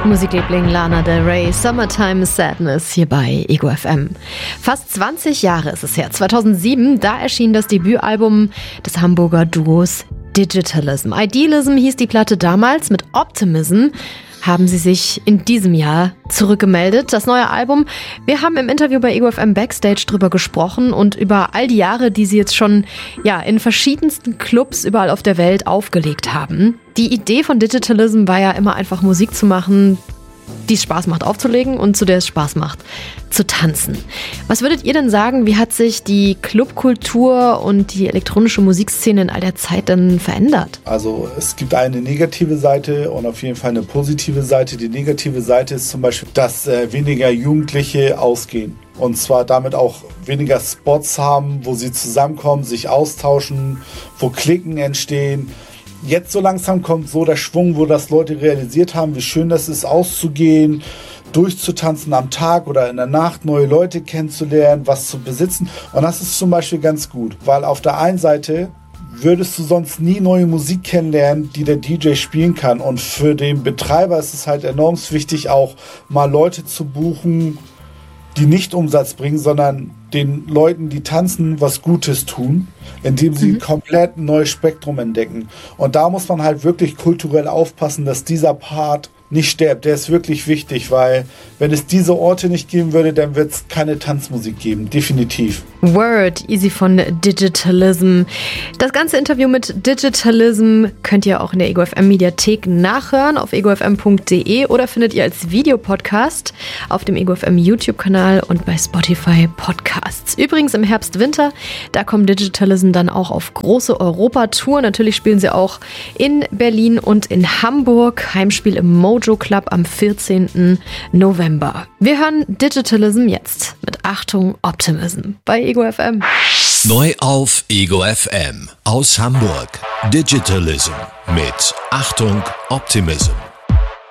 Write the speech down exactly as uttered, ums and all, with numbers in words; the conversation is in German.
Musikliebling Lana Del Rey, Summertime Sadness hier bei Ego F M. Fast zwanzig Jahre ist es her. zweitausendsieben, da erschien das Debütalbum des Hamburger Duos Digitalism. Idealism hieß die Platte damals. Mit Optimism haben sie sich in diesem Jahr zurückgemeldet. Das neue Album, wir haben im Interview bei Ego F M Backstage drüber gesprochen und über all die Jahre, die sie jetzt schon ja in verschiedensten Clubs überall auf der Welt aufgelegt haben. Die Idee von Digitalism war ja immer einfach Musik zu machen, die es Spaß macht aufzulegen und zu der es Spaß macht zu tanzen. Was würdet ihr denn sagen, wie hat sich die Clubkultur und die elektronische Musikszene in all der Zeit dann verändert? Also es gibt eine negative Seite und auf jeden Fall eine positive Seite. Die negative Seite ist zum Beispiel, dass äh, weniger Jugendliche ausgehen. Und zwar damit auch weniger Spots haben, wo sie zusammenkommen, sich austauschen, wo Klicken entstehen. Jetzt so langsam kommt so der Schwung, wo das Leute realisiert haben, wie schön das ist, auszugehen, durchzutanzen am Tag oder in der Nacht, neue Leute kennenzulernen, was zu besitzen. Und das ist zum Beispiel ganz gut, weil auf der einen Seite würdest du sonst nie neue Musik kennenlernen, die der D J spielen kann. Und für den Betreiber ist es halt enorm wichtig, auch mal Leute zu buchen, die nicht Umsatz bringen, sondern den Leuten, die tanzen, was Gutes tun, indem sie mhm. komplett ein neues Spektrum entdecken. Und da muss man halt wirklich kulturell aufpassen, dass dieser Part nicht stirbt. Der ist wirklich wichtig, weil wenn es diese Orte nicht geben würde, dann wird es keine Tanzmusik geben. Definitiv. Word, easy von Digitalism. Das ganze Interview mit Digitalism könnt ihr auch in der Ego F M Mediathek nachhören auf ego f m punkt d e oder findet ihr als Videopodcast auf dem Ego F M YouTube-Kanal und bei Spotify Podcasts. Übrigens im Herbst, Winter, da kommen Digitalism dann auch auf große Europatour. Natürlich spielen sie auch in Berlin und in Hamburg. Heimspiel im Mojo Club am vierzehnten November. Wir hören Digitalism jetzt mit Achtung Optimism bei Ego F M. Neu auf Ego F M aus Hamburg. Digitalism mit Achtung Optimism.